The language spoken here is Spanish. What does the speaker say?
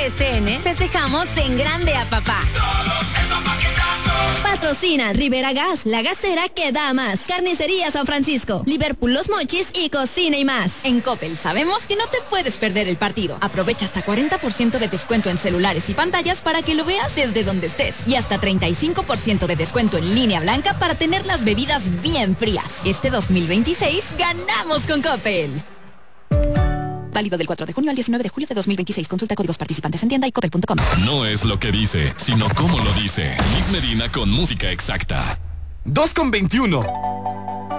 BCN, festejamos en grande a papá. Patrocina Rivera Gas, la gasera que da más. Carnicería San Francisco, Liverpool Los Mochis y Cocina y más. En Coppel sabemos que no te puedes perder el partido. Aprovecha hasta 40% de descuento en celulares y pantallas para que lo veas desde donde estés. Y hasta 35% de descuento en línea blanca para tener las bebidas bien frías. Este 2026 ganamos con Coppel. Válido del 4 de junio al 19 de julio de 2026. Consulta códigos participantes en tienda y coppel.com. No es lo que dice, sino cómo lo dice. Liz Medina con música exacta. 2:21.